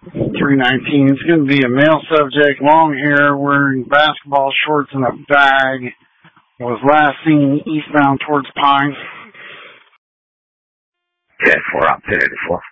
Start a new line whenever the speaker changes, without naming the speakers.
319. It's going to be a male subject, long hair, wearing basketball shorts and a bag. Was last seen eastbound towards Pine.
10-4, I'm 1084.